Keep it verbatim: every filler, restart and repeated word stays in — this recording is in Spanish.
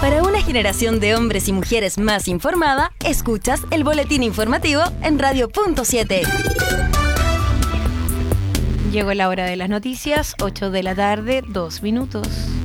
Para una generación de hombres y mujeres más informada, escuchas el boletín informativo en Radio Punto siete. Llegó la hora de las noticias, ocho de la tarde, dos minutos.